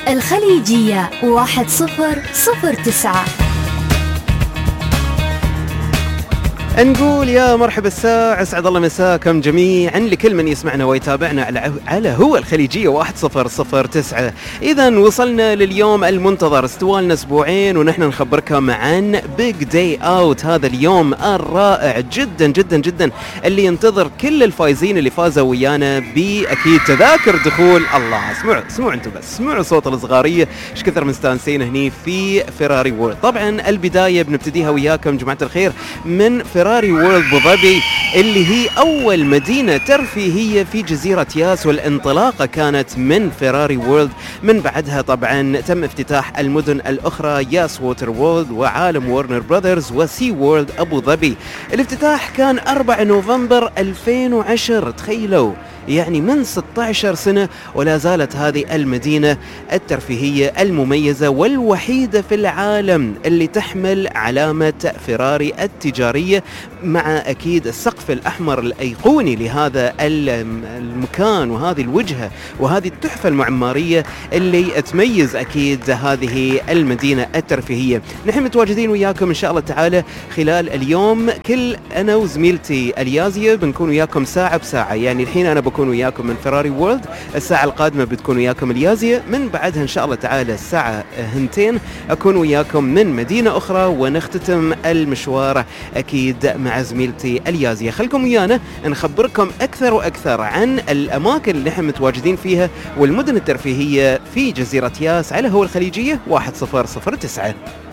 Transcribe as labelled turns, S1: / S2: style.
S1: الخليجية 1009.
S2: نقول يا مرحبا الساعة، اسعد الله مساكم جميعا لكل من يسمعنا ويتابعنا على هو الخليجية 1009. إذا وصلنا لليوم المنتظر، استوالنا أسبوعين ونحن نخبركم عن بيج داي أوت، هذا اليوم الرائع جدا جدا جدا اللي ينتظر كل الفايزين اللي فازوا ويانا بأكيد تذاكر دخول. الله، اسمعوا انتم بس، اسمعوا صوت الصغارية ايش كثر مستانسين هني في فيراري وورلد. طبعا البداية بنبتديها وياكم جماعة الخير من فيراري وورلد أبو ظبي، اللي هي أول مدينة ترفيهية في جزيرة ياس، والانطلاقة كانت من فيراري وورلد. من بعدها طبعا تم افتتاح المدن الأخرى، ياس ووتر وورلد وعالم وورنر براذرز وسي وورلد أبو ظبي. الافتتاح كان 4 نوفمبر 2010، تخيلوا يعني من 16 سنة ولا زالت هذه المدينة الترفيهية المميزة والوحيدة في العالم اللي تحمل علامة فيراري التجارية، مع أكيد السقف الأحمر الأيقوني لهذا المكان وهذه الوجهة وهذه التحفة المعمارية اللي تميز أكيد هذه المدينة الترفيهية. نحن متواجدين وياكم إن شاء الله تعالى خلال اليوم، كل أنا وزميلتي اليازية بنكون وياكم ساعة بساعة. يعني الحين أنا بكون وياكم من فيراري وورلد، الساعة القادمة بتكون وياكم اليازية، من بعدها إن شاء الله تعالى الساعة 2 أكون وياكم من مدينة أخرى، ونختتم المشوار أكيد مع زميلتي اليازية. خلكم ويانا نخبركم أكثر وأكثر عن الأماكن اللي نحن متواجدين فيها والمدن الترفيهية في جزيرة ياس على هو الخليجية 1009.